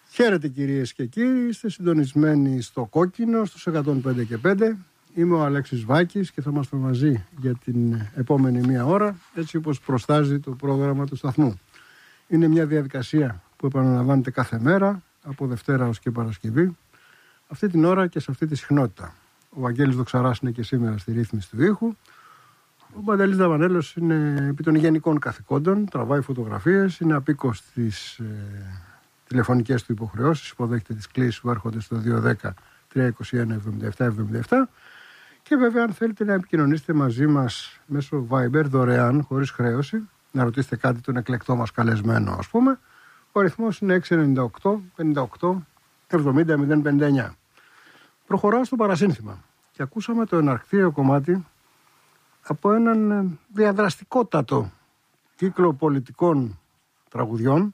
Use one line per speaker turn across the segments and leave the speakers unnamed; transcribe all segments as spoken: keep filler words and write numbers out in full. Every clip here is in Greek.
Χαίρετε κυρίες και κύριοι, είστε συντονισμένοι στο Κόκκινο, στους εκατόν πέντε και πέντε. Είμαι ο Αλέξης Βάκης και θα είμαστε μαζί για την επόμενη μία ώρα, έτσι όπως προστάζει το πρόγραμμα του σταθμού. Είναι μια διαδικασία που επαναλαμβάνεται κάθε μέρα, από Δευτέρα ως και Παρασκευή, αυτή την ώρα και σε αυτή τη συχνότητα. Ο Βαγγέλης Δοξαράς είναι και σήμερα στη ρύθμιση του ήχου. Ο Παντελής Δαβανέλος είναι επί των γενικών καθηκόντων, τραβάει φωτογραφίες, είναι απίκος της ε, τηλεφωνικές του υποχρεώσεις, υποδέχεται τις κλήσεις που έρχονται στο δύο δέκα τρία είκοσι ένα εβδομήντα επτά εβδομήντα επτά και βέβαια αν θέλετε να επικοινωνήσετε μαζί μας μέσω Viber δωρεάν, χωρίς χρέωση, να ρωτήσετε κάτι τον εκλεκτό μας καλεσμένο ας πούμε, ο αριθμός είναι έξι εννιά οκτώ πενήντα οκτώ εβδομήντα μηδέν πενήντα εννιά. Προχωράω στο παρασύνθημα και ακούσαμε το εναρκτήριο κομμάτι από έναν διαδραστικότατο κύκλο πολιτικών τραγουδιών,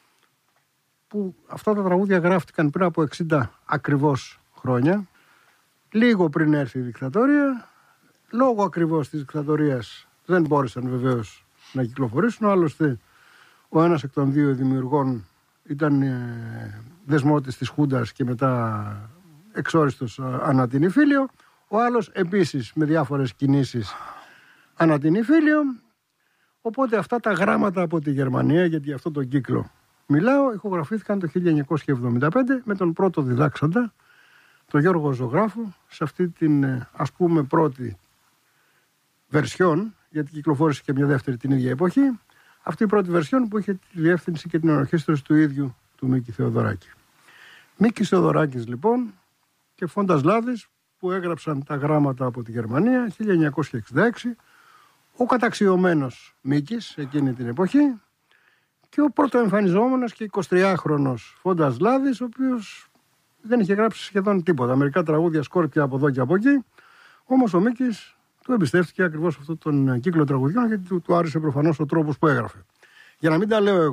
που αυτά τα τραγούδια γράφτηκαν πριν από εξήντα ακριβώς χρόνια, λίγο πριν έρθει η δικτατορία. Λόγω ακριβώς της δικτατορίας δεν μπόρεσαν βεβαίως να κυκλοφορήσουν, άλλωστε ο ένας εκ των δύο δημιουργών ήταν ε, δεσμότης της Χούντας και μετά εξόριστος ανά την Ιφίλιο, ο άλλος επίσης με διάφορες κινήσεις ανά την Ιφίλιο. Οπότε αυτά τα γράμματα από τη Γερμανία, γιατί αυτό τον κύκλο μιλάω, ηχογραφήθηκαν το χίλια εννιακόσια εβδομήντα πέντε με τον πρώτο διδάξαντα, τον Γιώργο Ζωγράφου, σε αυτή την ας πούμε πρώτη βερσιόν, γιατί κυκλοφόρησε και μια δεύτερη την ίδια εποχή, αυτή η πρώτη βερσιόν που είχε τη διεύθυνση και την ορχήστρωση του ίδιου του Μίκη Θεοδωράκη. Μίκης Θεοδωράκης λοιπόν και Φόντας Λάδης, που έγραψαν τα γράμματα από τη Γερμανία χίλια εννιακόσια εξήντα έξι, ο καταξιωμένος Μίκης εκείνη την εποχή και ο πρωτοεμφανιζόμενος και εικοσιτριάχρονος Φόντας Λάδης, ο οποίος δεν είχε γράψει σχεδόν τίποτα. Μερικά τραγούδια σκόρπια από εδώ και από εκεί. Όμως ο Μίκης του εμπιστεύτηκε ακριβώς αυτόν τον κύκλο τραγουδιών, γιατί του, του άρεσε προφανώς ο τρόπος που έγραφε. Για να μην τα λέω εγώ.